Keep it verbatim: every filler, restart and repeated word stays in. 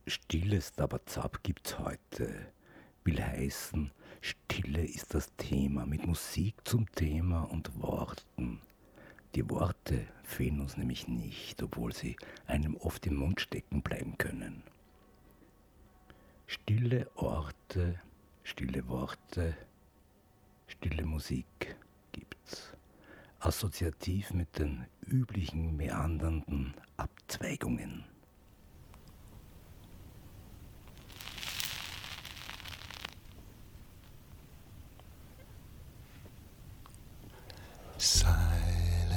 Stilles Dabazab gibt's heute. Will heißen, Stille ist das Thema, mit Musik zum Thema und Worten. Die Worte fehlen uns nämlich nicht, obwohl sie einem oft im Mund stecken bleiben können. Stille Orte, stille Worte, stille Musik gibt's. Assoziativ mit den üblichen meandernden Abzweigungen.